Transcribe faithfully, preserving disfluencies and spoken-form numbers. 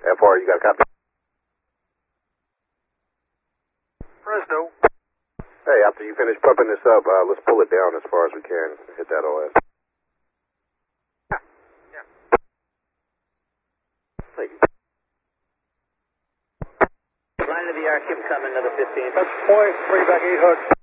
F R, you got a copy? Fresno. Hey, after you finish pumping this up, uh, let's pull it down as far as we can. Hit that O S. Yeah. Yeah. Thank you. Line to the Arkham coming to the fifteen. That's point, three back eight hundred.